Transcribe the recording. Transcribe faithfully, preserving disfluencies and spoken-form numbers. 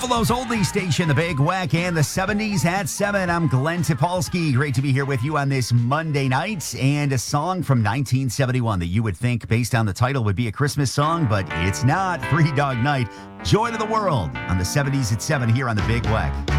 Buffalo's oldie station, the Big Wack, and the seventies at seven. I'm Glenn Topolsky. Great to be here with you on this Monday night. And a song from nineteen seventy-one that you would think, based on the title, would be a Christmas song, but it's not. Three Dog Night, Joy to the World on the seventies at seven here on the Big Wack.